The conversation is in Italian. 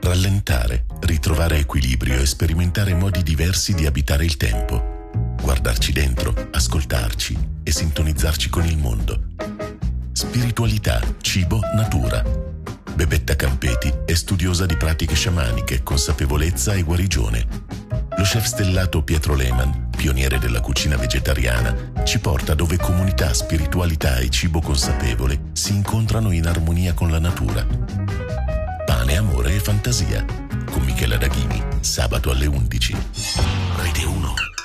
Rallentare, ritrovare equilibrio e sperimentare modi diversi di abitare il tempo. Guardarci dentro, ascoltarci e sintonizzarci con il mondo. Spiritualità, cibo, natura. Bebetta Campeti è studiosa di pratiche sciamaniche, consapevolezza e guarigione. Lo chef stellato Pietro Lehmann, pioniere della cucina vegetariana, ci porta dove comunità, spiritualità e cibo consapevole si incontrano in armonia con la natura. Pane, amore e fantasia, con Michela Daghini, sabato alle 11. Rete 1.